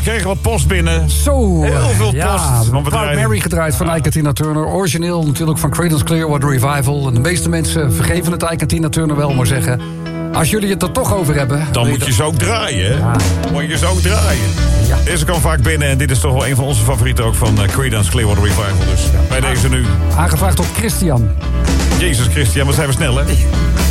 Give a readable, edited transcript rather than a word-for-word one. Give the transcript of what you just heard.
we kregen wat post binnen. Zo. Heel veel post. Proud Mary gedraaid van Ike en Tina Turner. Origineel natuurlijk van Creedence Clearwater Revival. En de meeste mensen vergeven het Ike en Tina Turner wel, maar zeggen... Als jullie het er toch over hebben... Dan moet je ze ook draaien, hè? Ja. Moet je ze ook draaien. Ja. Deze kwam vaak binnen en dit is toch wel een van onze favorieten ook van Creedence Clearwater Revival. Dus bij deze nu. Aangevraagd op Christian. Jezus Christian, wat zijn we snel, hè?